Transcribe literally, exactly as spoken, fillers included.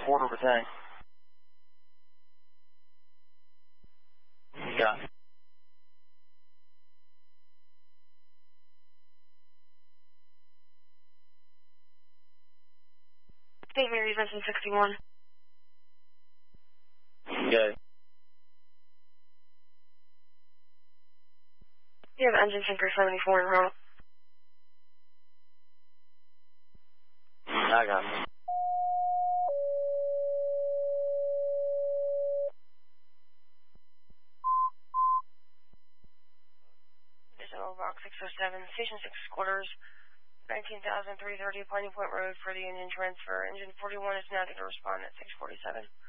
quarter of a tank. Got it. Saint Mary's engine sixty-one. Okay. You have engine sinker seventy-four in route. I got it. Digital box six oh seven, station six quarters, nineteen thousand three hundred thirty, Piney Point Road for the engine transfer. Engine forty-one is now going to respond at six forty-seven.